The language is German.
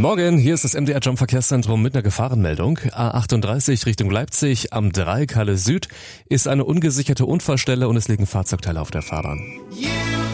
Morgen, hier ist das MDR Jump Verkehrszentrum mit einer Gefahrenmeldung. A38 Richtung Leipzig am Dreieck Halle Süd ist eine ungesicherte Unfallstelle und es liegen Fahrzeugteile auf der Fahrbahn. You